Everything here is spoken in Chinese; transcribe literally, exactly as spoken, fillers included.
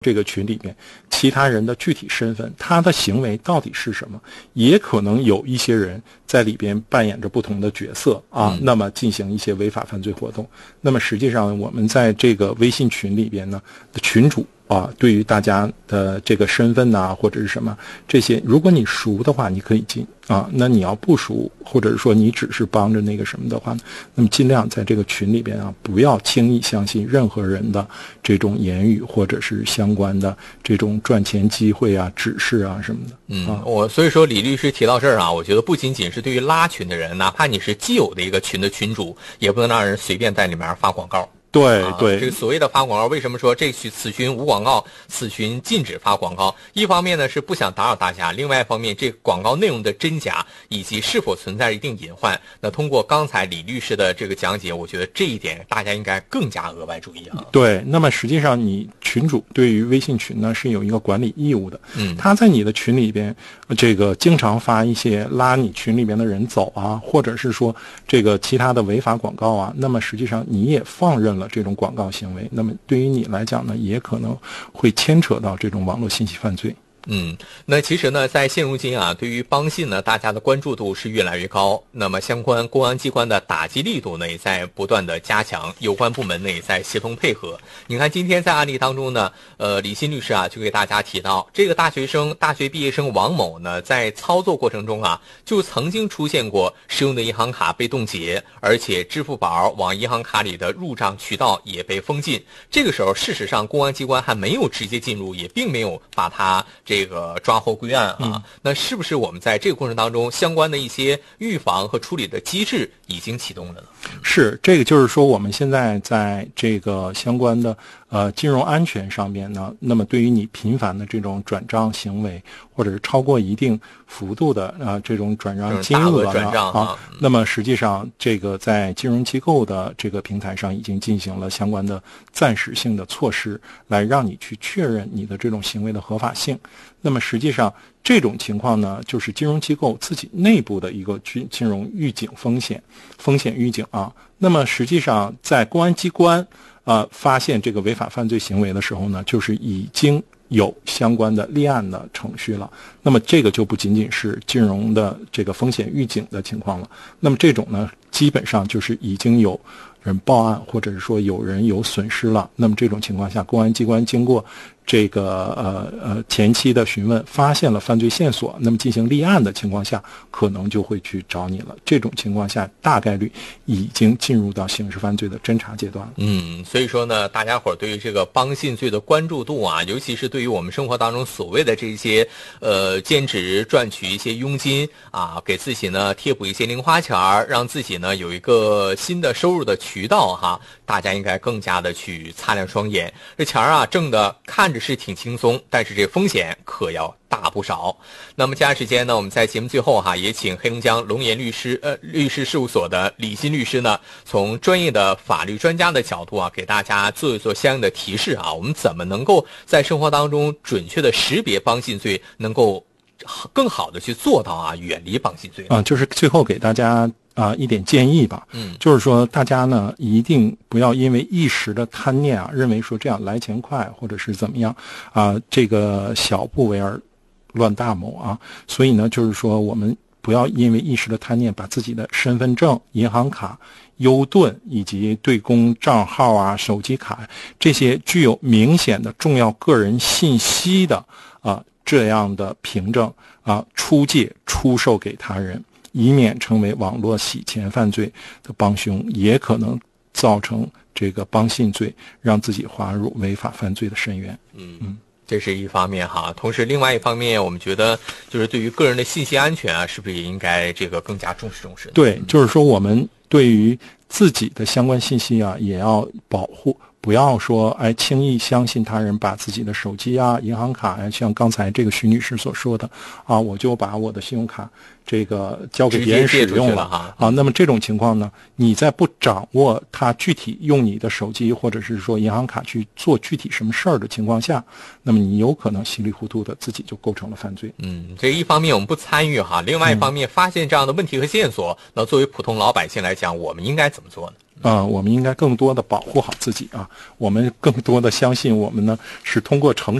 这个群里面其他人的具体身份，他的行为到底是什么，也可能有一些人在里边扮演着不同的角色啊，嗯、那么进行一些违法犯罪活动。那么实际上我们在这个微信群里边呢，群主啊，对于大家的这个身份呐、啊，或者是什么这些，如果你熟的话，你可以进啊；那你要不熟，或者是说你只是帮着那个什么的话，那么尽量在这个群里边啊，不要轻易相信任何人的这种言语，或者是相关的这种赚钱机会啊、指示啊什么的。 嗯，啊、我所以说李律师提到这儿啊，我觉得不仅仅是对于拉群的人，哪怕你是既有的一个群的群主，也不能让人随便在里面发广告。 对对、 啊，这个所谓的发广告，为什么说这群此群无广告，此群禁止发广告？一方面呢是不想打扰大家，另外一方面这个广告内容的真假以及是否存在一定隐患，那通过刚才李律师的这个讲解，我觉得这一点大家应该更加额外注意啊。 对，那么实际上你群主对于微信群呢是有一个管理义务的，嗯，他在你的群里边，这个经常发一些拉你群里边的人走啊，或者是说这个其他的违法广告啊，那么实际上你也放任了这种广告行为，那么对于你来讲呢，也可能会牵扯到这种网络信息犯罪。 嗯，那其实呢，在现如今啊，对于帮信呢，大家的关注度是越来越高。那么相关公安机关的打击力度呢，也在不断的加强，有关部门呢也在协同配合。你看今天在案例当中呢，呃，李欣律师啊就给大家提到，这个大学生、大学毕业生王某呢，在操作过程中啊，就曾经出现过使用的银行卡被冻结，而且支付宝往银行卡里的入账渠道也被封禁。这个时候，事实上公安机关还没有直接进入，也并没有把他这个抓获归案啊、嗯，那是不是我们在这个过程当中相关的一些预防和处理的机制已经启动了呢？ 是，这个就是说我们现在在这个相关的呃金融安全上面呢，那么对于你频繁的这种转账行为，或者是超过一定幅度的呃这种转让金额呢转账啊，那么实际上这个在金融机构的这个平台上已经进行了相关的暂时性的措施，来让你去确认你的这种行为的合法性。那么实际上这种情况呢，就是金融机构自己内部的一个金金融预警风险风险预警啊。那么实际上在公安机关呃发现这个违法犯罪行为的时候呢，就是已经有相关的立案的程序了。那么这个就不仅仅是金融的这个风险预警的情况了，那么这种呢基本上就是已经有人报案，或者是说有人有损失了，那么这种情况下，公安机关经过这个呃呃前期的询问，发现了犯罪线索，那么进行立案的情况下，可能就会去找你了。这种情况下，大概率已经进入到刑事犯罪的侦查阶段了。 嗯，所以说呢，大家伙对于这个帮信罪的关注度啊，尤其是对于我们生活当中所谓的这些呃兼职赚取一些佣金啊，给自己呢贴补一些零花钱，让自己呢有一个新的收入的渠道哈，大家应该更加的去擦亮双眼。这钱啊挣的看着是挺轻松，但是这风险可要大不少。那么接下来时间呢，我们在节目最后哈，也请黑龙江龙岩律师呃律师事务所的李欣律师呢，从专业的法律专家的角度啊，给大家做一做相应的提示啊，我们怎么能够在生活当中准确的识别帮信罪，能够更好的去做到啊，远离帮信罪啊，就是最后给大家啊一点建议吧， 嗯， 就是说大家呢一定不要因为一时的贪念啊，认为说这样来钱快或者是怎么样啊，这个小不为而乱大谋啊，所以呢就是说我们不要因为一时的贪念，把自己的身份证、银行卡、优盾以及对公账号啊、手机卡这些具有明显的重要个人信息的啊这样的凭证啊出借出售给他人，以免成为网络洗钱犯罪的帮凶，也可能造成这个帮信罪，让自己滑入违法犯罪的深渊。 嗯嗯，这是一方面哈。同时，另外一方面，我们觉得就是对于个人的信息安全啊，是不是也应该这个更加重视重视？ 对，就是说我们对于自己的相关信息啊，也要保护。不要说哎轻易相信他人，把自己的手机啊、银行卡呀、啊，像刚才这个徐女士所说的啊，我就把我的信用卡这个交给别人使用了了啊。那么这种情况呢，你在不掌握他具体用你的手机或者是说银行卡去做具体什么事儿的情况下，那么你有可能稀里糊涂的自己就构成了犯罪。 嗯，这一方面我们不参与哈，另外一方面发现这样的问题和线索，嗯、那作为普通老百姓来讲，我们应该怎么做呢？ 啊、呃，我们应该更多的保护好自己啊。我们更多的相信，我们呢是通过诚实。